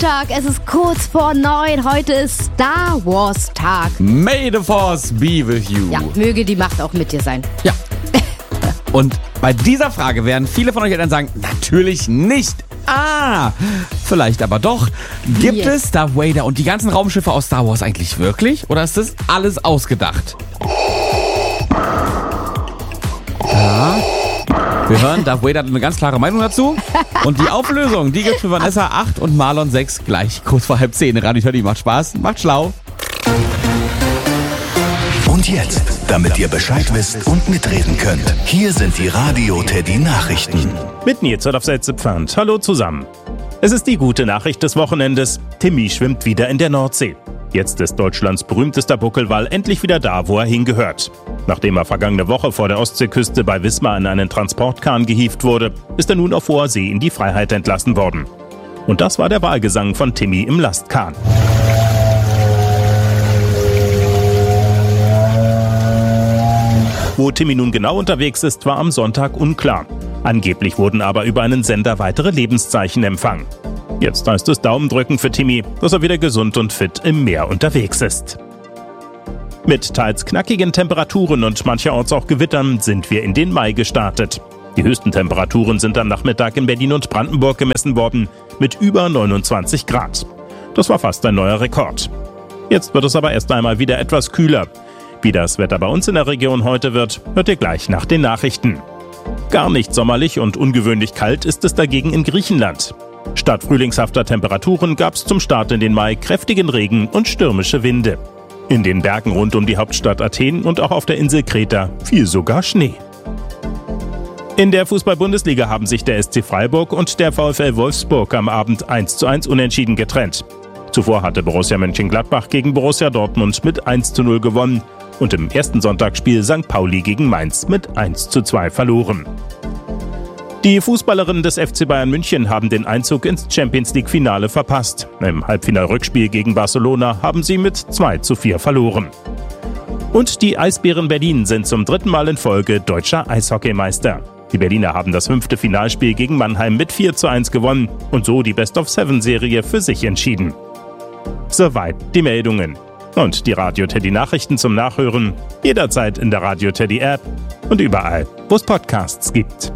Montag, es ist kurz vor 9. Heute ist Star Wars Tag. May the Force be with you. Ja, möge die Macht auch mit dir sein. Ja. Und bei dieser Frage werden viele von euch Eltern sagen, natürlich nicht. Vielleicht aber doch. Gibt es Darth Vader und die ganzen Raumschiffe aus Star Wars eigentlich wirklich? Oder ist das alles ausgedacht? Ja. Wir hören, Darth Vader hat eine ganz klare Meinung dazu. Und die Auflösung, die gibt's für Vanessa 8 und Marlon 6 gleich kurz vor 9:30. Radio Teddy macht Spaß, macht schlau. Und jetzt, damit ihr Bescheid wisst und mitreden könnt, hier sind die Radio Teddy Nachrichten. Mit Nils auf Setzepfand. Hallo zusammen. Es ist die gute Nachricht des Wochenendes. Timmy schwimmt wieder in der Nordsee. Jetzt ist Deutschlands berühmtester Buckelwal endlich wieder da, wo er hingehört. Nachdem er vergangene Woche vor der Ostseeküste bei Wismar in einen Transportkahn gehievt wurde, ist er nun auf hoher See in die Freiheit entlassen worden. Und das war der Walgesang von Timmy im Lastkahn. Wo Timmy nun genau unterwegs ist, war am Sonntag unklar. Angeblich wurden aber über einen Sender weitere Lebenszeichen empfangen. Jetzt heißt es Daumen drücken für Timmy, dass er wieder gesund und fit im Meer unterwegs ist. Mit teils knackigen Temperaturen und mancherorts auch Gewittern sind wir in den Mai gestartet. Die höchsten Temperaturen sind am Nachmittag in Berlin und Brandenburg gemessen worden, mit über 29 Grad. Das war fast ein neuer Rekord. Jetzt wird es aber erst einmal wieder etwas kühler. Wie das Wetter bei uns in der Region heute wird, hört ihr gleich nach den Nachrichten. Gar nicht sommerlich und ungewöhnlich kalt ist es dagegen in Griechenland. Statt frühlingshafter Temperaturen gab es zum Start in den Mai kräftigen Regen und stürmische Winde. In den Bergen rund um die Hauptstadt Athen und auch auf der Insel Kreta fiel sogar Schnee. In der Fußball-Bundesliga haben sich der SC Freiburg und der VfL Wolfsburg am Abend 1:1 unentschieden getrennt. Zuvor hatte Borussia Mönchengladbach gegen Borussia Dortmund mit 1:0 gewonnen und im ersten Sonntagsspiel St. Pauli gegen Mainz mit 1:2 verloren. Die Fußballerinnen des FC Bayern München haben den Einzug ins Champions-League-Finale verpasst. Im Halbfinal-Rückspiel gegen Barcelona haben sie mit 2:4 verloren. Und die Eisbären Berlin sind zum 3. Mal in Folge deutscher Eishockeymeister. Die Berliner haben das 5. Finalspiel gegen Mannheim mit 4:1 gewonnen und so die Best-of-7-Serie für sich entschieden. Soweit die Meldungen. Und die Radio Teddy Nachrichten zum Nachhören jederzeit in der Radio Teddy App und überall, wo es Podcasts gibt.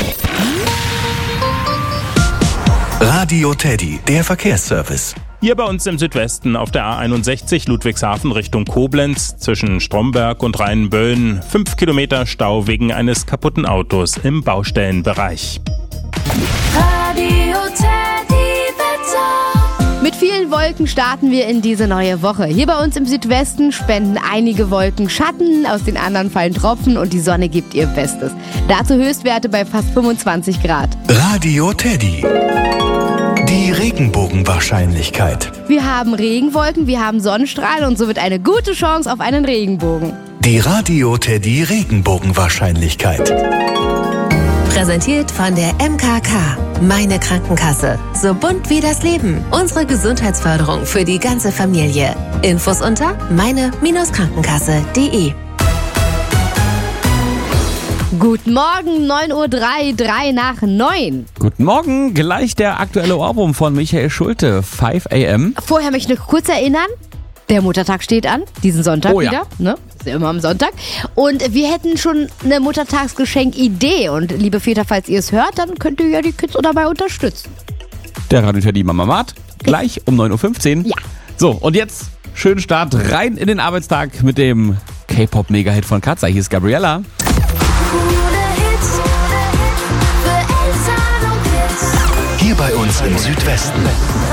Radio Teddy, der Verkehrsservice. Hier bei uns im Südwesten auf der A61 Ludwigshafen Richtung Koblenz zwischen Stromberg und Rheinböllen 5 Kilometer Stau wegen eines kaputten Autos im Baustellenbereich. Radio Teddy Wetter. Mit vielen Wolken starten wir in diese neue Woche. Hier bei uns im Südwesten spenden einige Wolken Schatten, aus den anderen fallen Tropfen und die Sonne gibt ihr Bestes. Dazu Höchstwerte bei fast 25 Grad. Radio Teddy. Die Regenbogenwahrscheinlichkeit. Wir haben Regenwolken, wir haben Sonnenstrahlen und somit eine gute Chance auf einen Regenbogen. Die Radio Teddy Regenbogenwahrscheinlichkeit. Präsentiert von der MKK. Meine Krankenkasse. So bunt wie das Leben. Unsere Gesundheitsförderung für die ganze Familie. Infos unter meine-krankenkasse.de. Guten Morgen, 9:03 Uhr, 3 nach 9. Guten Morgen, gleich der aktuelle Ohrwurm von Michael Schulte, 5 a.m. Vorher möchte ich noch kurz erinnern, der Muttertag steht an, diesen Sonntag wieder. Ne? Ist ja immer am Sonntag. Und wir hätten schon eine Muttertagsgeschenk-Idee. Und liebe Väter, falls ihr es hört, dann könnt ihr ja die Kids dabei unterstützen. Der Radio Teddy Mama Mat, gleich um 9:15 Uhr. Ja. So, und jetzt schönen Start rein in den Arbeitstag mit dem K-Pop-Mega-Hit von Katza. Hier ist Gabriella. Hier bei uns im Südwesten.